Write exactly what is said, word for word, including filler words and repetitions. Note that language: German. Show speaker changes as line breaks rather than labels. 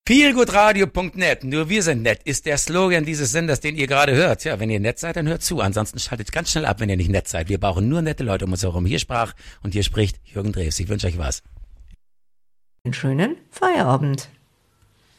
feelgoodradio punkt net, nur wir sind nett, ist der Slogan dieses Senders, den ihr gerade hört. Ja, wenn ihr nett seid, dann hört zu. Ansonsten schaltet ganz schnell ab, wenn ihr nicht nett seid. Wir brauchen nur nette Leute um uns herum. Hier sprach und hier spricht Jürgen Drews. Ich wünsche euch was.
Einen schönen Feierabend.